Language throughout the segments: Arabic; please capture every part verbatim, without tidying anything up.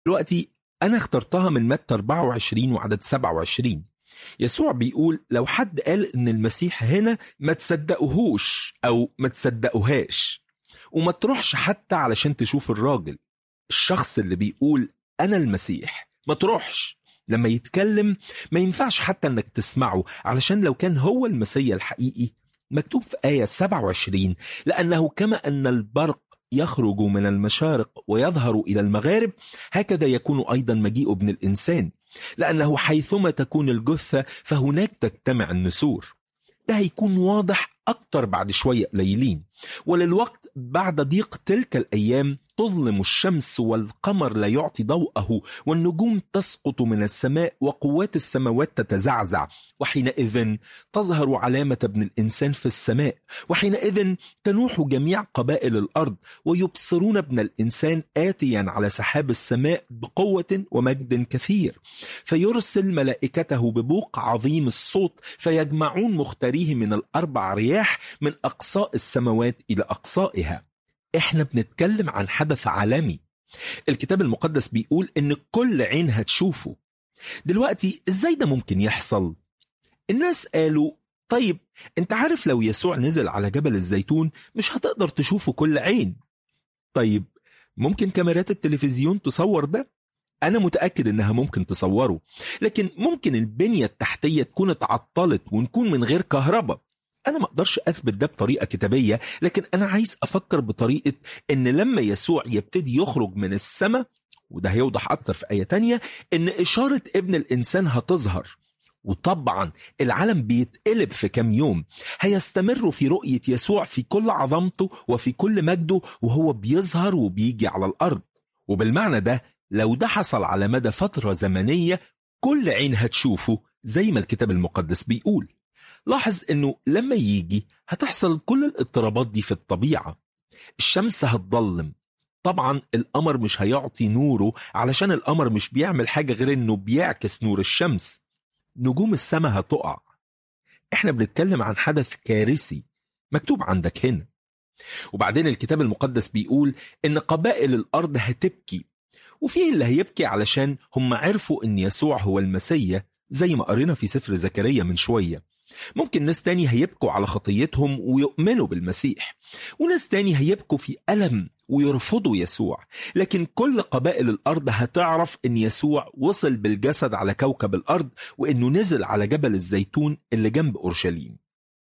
دلوقتي أنا اخترتها من متى أربعة وعشرين وعدد سبعة وعشرين. يسوع بيقول لو حد قال إن المسيح هنا ما تصدقوهوش أو ما تصدقوهاش، وما تروحش حتى علشان تشوف الراجل الشخص اللي بيقول أنا المسيح، ما تروحش لما يتكلم. ما ينفعش حتى أنك تسمعه، علشان لو كان هو المسيح الحقيقي مكتوب في آية سبعة وعشرين لأنه كما أن البرق يخرج من المشارق ويظهر إلى المغارب، هكذا يكون أيضا مجيء ابن الإنسان، لأنه حيثما تكون الجثة فهناك تجتمع النسور. ده هيكون واضح أكتر بعد شوية قليلين. وللوقت بعد ضيق تلك الأيام تظلم الشمس والقمر لا يعطي ضوءه، والنجوم تسقط من السماء وقوات السماوات تتزعزع، وحينئذ تظهر علامة ابن الإنسان في السماء، وحينئذ تنوح جميع قبائل الأرض ويبصرون ابن الإنسان آتيا على سحاب السماء بقوة ومجد كثير، فيرسل ملائكته ببوق عظيم الصوت فيجمعون مختاريه من الأربع رياح من أقصاء السماوات إلى أقصائها. إحنا بنتكلم عن حدث عالمي. الكتاب المقدس بيقول إن كل عين هتشوفه. دلوقتي إزاي ده ممكن يحصل؟ الناس قالوا طيب أنت عارف لو يسوع نزل على جبل الزيتون مش هتقدر تشوفه كل عين. طيب ممكن كاميرات التلفزيون تصور ده؟ أنا متأكد إنها ممكن تصوره، لكن ممكن البنية التحتية تكون اتعطلت ونكون من غير كهرباء. أنا ما أقدرش أثبت ده بطريقة كتابية، لكن أنا عايز أفكر بطريقة إن لما يسوع يبتدي يخرج من السماء، وده هيوضح أكتر في آية تانية، إن إشارة ابن الإنسان هتظهر. وطبعا العالم بيتقلب في كام يوم. هيستمروا في رؤية يسوع في كل عظمته وفي كل مجده وهو بيظهر وبيجي على الأرض. وبالمعنى ده لو ده حصل على مدى فترة زمنية كل عين هتشوفه زي ما الكتاب المقدس بيقول. لاحظ انه لما يجي هتحصل كل الاضطرابات دي في الطبيعة. الشمس هتضلم، طبعا القمر مش هيعطي نوره علشان القمر مش بيعمل حاجة غير انه بيعكس نور الشمس. نجوم السماء هتقع. احنا بنتكلم عن حدث كارثي مكتوب عندك هنا. وبعدين الكتاب المقدس بيقول ان قبائل الارض هتبكي، وفيه اللي هيبكي علشان هم عرفوا ان يسوع هو المسيح زي ما قرينا في سفر زكريا من شوية. ممكن ناس تاني هيبكوا على خطيتهم ويؤمنوا بالمسيح، وناس تاني هيبكوا في ألم ويرفضوا يسوع. لكن كل قبائل الأرض هتعرف ان يسوع وصل بالجسد على كوكب الأرض، وانه نزل على جبل الزيتون اللي جنب أورشليم.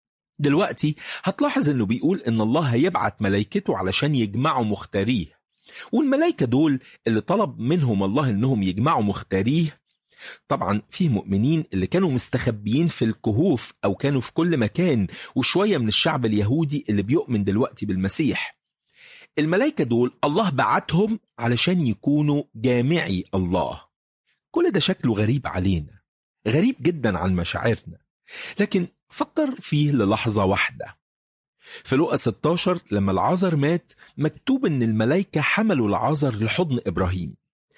دلوقتي هتلاحظ انه بيقول ان الله هيبعت ملائكته علشان يجمعوا مختاريه، والملائكة دول اللي طلب منهم الله انهم يجمعوا مختاريه. طبعا فيه مؤمنين اللي كانوا مستخبيين في الكهوف أو كانوا في كل مكان، وشوية من الشعب اليهودي اللي بيؤمن دلوقتي بالمسيح. الملائكة دول الله بعتهم علشان يكونوا جامعي الله. كل ده شكله غريب علينا، غريب جدا عن مشاعرنا، لكن فكر فيه للحظة واحدة. في لوقا ستة عشر لما العازر مات مكتوب ان الملائكة حملوا العازر لحضن إبراهيم.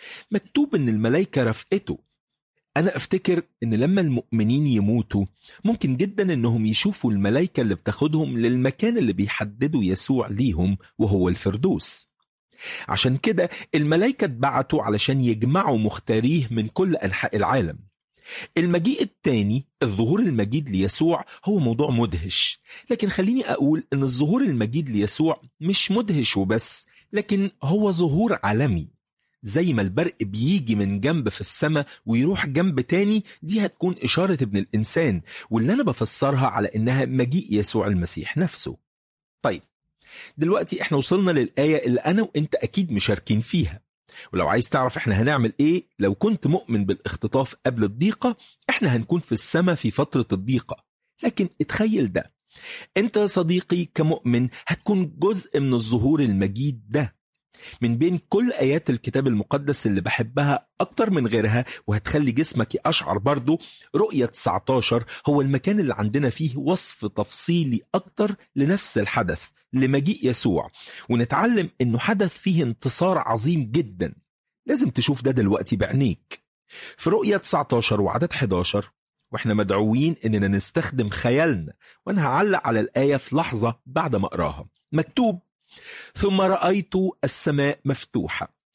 مكتوب ان الملائكة رفقته. أنا أفتكر إن لما المؤمنين يموتوا ممكن جدا إنهم يشوفوا الملائكة اللي بتاخدهم للمكان اللي بيحددوا يسوع ليهم وهو الفردوس. عشان كده الملائكة اتبعتوا علشان يجمعوا مختاريه من كل أنحاء العالم. المجيء التاني، الظهور المجيد ليسوع، هو موضوع مدهش، لكن خليني أقول إن الظهور المجيد ليسوع مش مدهش وبس، لكن هو ظهور عالمي. زي ما البرق بيجي من جنب في السماء ويروح جنب تاني، دي هتكون إشارة ابن الإنسان، واللي أنا بفسرها على إنها مجيء يسوع المسيح نفسه. طيب دلوقتي احنا وصلنا للآية اللي أنا وإنت أكيد مشاركين فيها. ولو عايز تعرف احنا هنعمل إيه لو كنت مؤمن بالاختطاف قبل الضيقة، احنا هنكون في السماء في فترة الضيقة. لكن اتخيل ده، انت يا صديقي كمؤمن هتكون جزء من الظهور المجيد ده. من بين كل آيات الكتاب المقدس اللي بحبها أكتر من غيرها وهتخلي جسمك يقشعر برضو، رؤية تسعة عشر هو المكان اللي عندنا فيه وصف تفصيلي أكتر لنفس الحدث، لمجيء يسوع، ونتعلم إنه حدث فيه انتصار عظيم جدا. لازم تشوف ده دلوقتي بعينيك. في رؤية تسعة عشر وعدد أحد عشر، وإحنا مدعوين إننا نستخدم خيالنا، وأنا هعلق على الآية في لحظة بعد ما أقراها. مكتوب: ثم رأيت السماء مفتوحة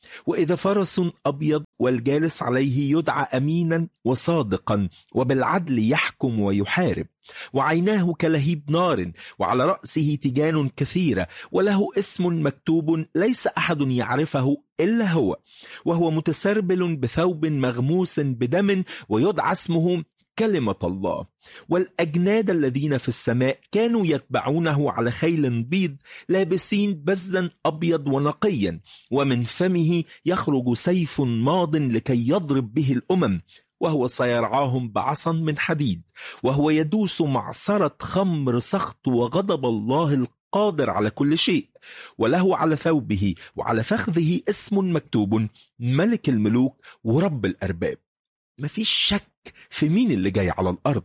وإذا فرس أبيض والجالس عليه يدعى أمينا وصادقا وبالعدل يحكم ويحارب، وعيناه كلهيب نار وعلى رأسه تيجان كثيرة، وله اسم مكتوب ليس أحد يعرفه إلا هو، وهو متسربل بثوب مغموس بدم، ويدعى اسمه كلمة الله. والأجناد الذين في السماء كانوا يتبعونه على خيل بيض لابسين بزا أبيض ونقيا، ومن فمه يخرج سيف ماض لكي يضرب به الأمم، وهو سيرعاهم بعصا من حديد، وهو يدوس معصرة خمر سخط وغضب الله القادر على كل شيء. وله على ثوبه وعلى فخذه اسم مكتوب ملك الملوك ورب الأرباب. مفيش شك في مين اللي جاي على الأرض.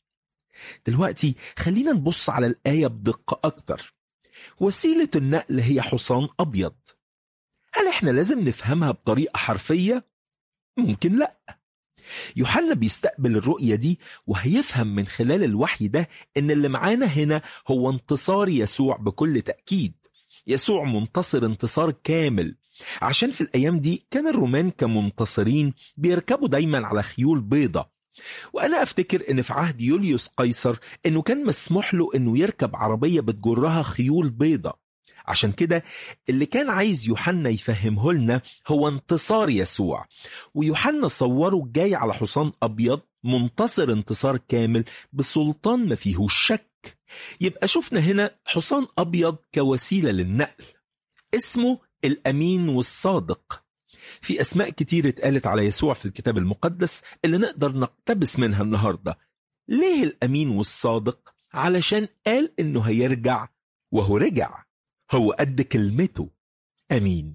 دلوقتي خلينا نبص على الآية بدقة أكتر. وسيلة النقل هي حصان أبيض. هل إحنا لازم نفهمها بطريقة حرفية؟ ممكن لأ. يوحنا بيستقبل الرؤية دي وهيفهم من خلال الوحي ده إن اللي معانا هنا هو انتصار يسوع بكل تأكيد. يسوع منتصر انتصار كامل، عشان في الأيام دي كان الرومان كمنتصرين بيركبوا دايما على خيول بيضة. وأنا أفتكر إن في عهد يوليوس قيصر إنه كان مسموح له إنه يركب عربية بتجرها خيول بيضة. عشان كده اللي كان عايز يوحنا يفهمه لنا هو انتصار يسوع، ويوحنا صوره جاي على حصان أبيض منتصر انتصار كامل بسلطان ما فيهوش شك. يبقى شفنا هنا حصان أبيض كوسيلة للنقل، اسمه الأمين والصادق. في أسماء كتير اتقالت على يسوع في الكتاب المقدس اللي نقدر نقتبس منها النهاردة. ليه الأمين والصادق؟ علشان قال إنه هيرجع، وهو رجع، هو قد كلمته، أمين.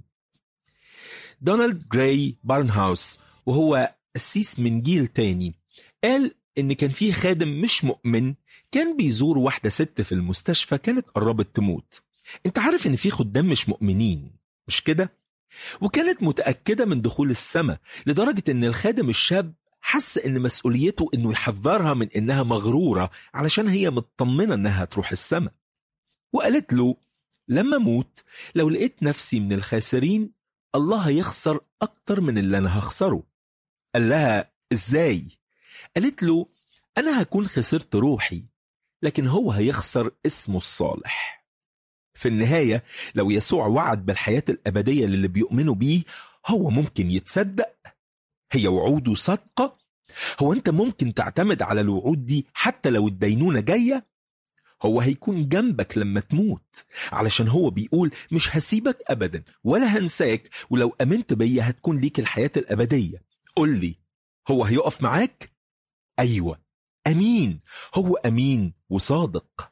دونالد جراي بارنهاوس وهو قسيس من جيل تاني قال إن كان فيه خادم مش مؤمن كان بيزور واحدة ست في المستشفى كانت قربت تموت. انت عارف إن فيه خدام مش مؤمنين، مش كده؟ وكانت متأكدة من دخول السماء، لدرجة إن الخادم الشاب حس إن مسؤوليته إنه يحذرها من إنها مغرورة علشان هي مطمنة إنها تروح السماء. وقالت له لما موت لو لقيت نفسي من الخاسرين الله هيخسر أكتر من اللي أنا هخسره. قال لها إزاي؟ قالت له أنا هكون خسرت روحي، لكن هو هيخسر اسمه الصالح. في النهاية لو يسوع وعد بالحياة الأبدية للي بيؤمنوا بيه هو ممكن يتصدق؟ هي وعوده صادقة؟ هو أنت ممكن تعتمد على الوعود دي حتى لو الدينونة جاية؟ هو هيكون جنبك لما تموت، علشان هو بيقول مش هسيبك أبدا ولا هنساك، ولو أمنت بيا هتكون ليك الحياة الأبدية. قل لي، هو هيقف معاك؟ أيوة، أمين، هو أمين وصادق.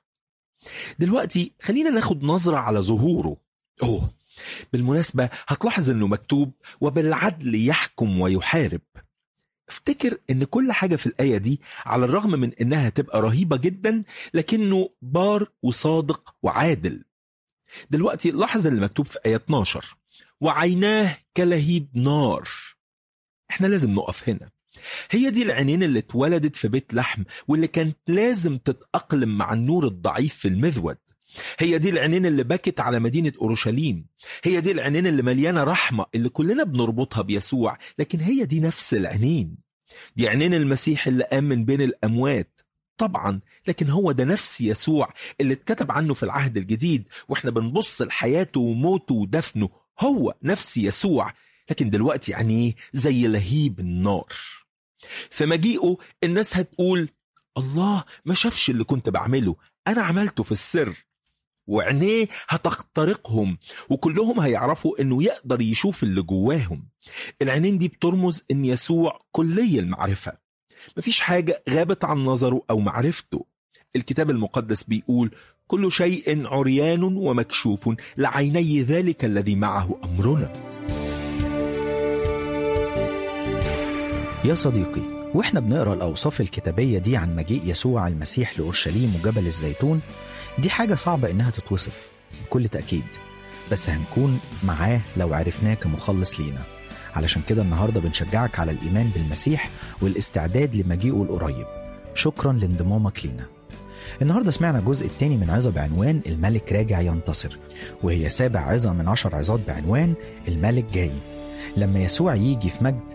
دلوقتي خلينا ناخد نظرة على ظهوره. أوه، بالمناسبة هتلاحظ أنه مكتوب وبالعدل يحكم ويحارب. افتكر أن كل حاجة في الآية دي على الرغم من أنها تبقى رهيبة جدا لكنه بار وصادق وعادل. دلوقتي لاحظ اللي مكتوب في آية اتناشر، وعيناه كلهيب نار. احنا لازم نقف هنا. هي دي العينين اللي اتولدت في بيت لحم واللي كانت لازم تتأقلم مع النور الضعيف في المذود. هي دي العينين اللي بكت على مدينة أورشليم. هي دي العينين اللي مليانة رحمة اللي كلنا بنربطها بيسوع، لكن هي دي نفس العينين. دي عينين المسيح اللي قام من بين الأموات طبعا، لكن هو ده نفس يسوع اللي اتكتب عنه في العهد الجديد، واحنا بنبص لحياته وموته ودفنه. هو نفس يسوع، لكن دلوقتي عينيه زي لهيب النار. في مجيئه الناس هتقول الله ما شافش اللي كنت بعمله، أنا عملته في السر. وعينيه هتخترقهم وكلهم هيعرفوا انه يقدر يشوف اللي جواهم. العينين دي بترمز ان يسوع كلي المعرفة، مفيش حاجة غابت عن نظره او معرفته. الكتاب المقدس بيقول كل شيء عريان ومكشوف لعيني ذلك الذي معه أمرنا. يا صديقي، واحنا بنقرأ الأوصاف الكتابية دي عن مجيء يسوع المسيح لأورشليم وجبل الزيتون، دي حاجة صعبة إنها تتوصف بكل تأكيد، بس هنكون معاه لو عرفناه كمخلص لينا. علشان كده النهاردة بنشجعك على الإيمان بالمسيح والاستعداد لمجيئه القريب. شكرا لانضمامك لينا. النهاردة سمعنا الجزء الثاني من عظة بعنوان الملك راجع ينتصر، وهي سابع عظة من عشر عظات بعنوان الملك جاي. لما يسوع يجي في مجد